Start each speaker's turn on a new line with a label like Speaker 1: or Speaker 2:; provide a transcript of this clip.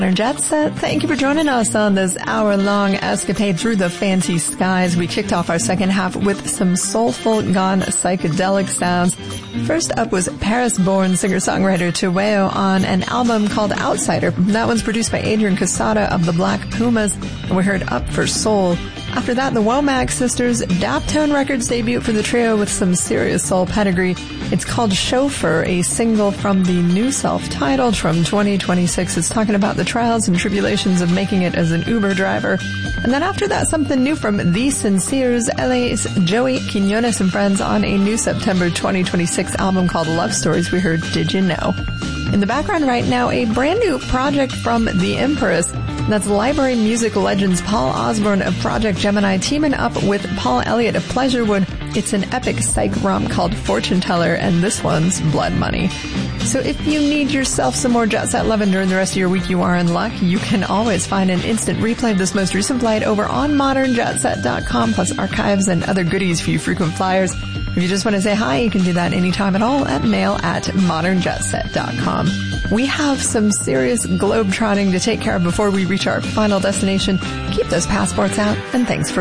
Speaker 1: Jet Set, thank you for joining us on this hour-long escapade through the fancy skies. We kicked off our second half with some soulful, gone psychedelic sounds. First up was Paris-born singer-songwriter Chiweyo on an album called Outsider. That one's produced by Adrian Casada of the Black Pumas, and we heard Up for Soul. After that, the Womack Sisters, Daptone Records debut for the trio with some serious soul pedigree. It's called Chauffeur, a single from the new self-titled from 2026. It's talking about the trials and tribulations of making it as an Uber driver. And then after that, something new from The Sinceres, LA's Joey Quinones and friends on a new September 2026 album called Love Stories. We heard Did You Know? In the background right now, a brand new project from The Empress. That's library music legends Paul Osborne of Project Gemini teaming up with Paul Elliott of Pleasurewood. It's an epic psych romp called Fortune Teller, and this one's Blood Money. So if you need yourself some more Jet Set loving during the rest of your week, you are in luck. You can always find an instant replay of this most recent flight over on modernjetset.com, plus archives and other goodies for you frequent flyers. If you just want to say hi, you can do that anytime at all at mail@modernjetset.com. We have some serious globe-trotting to take care of before we reach our final destination. Keep those passports out, and thanks for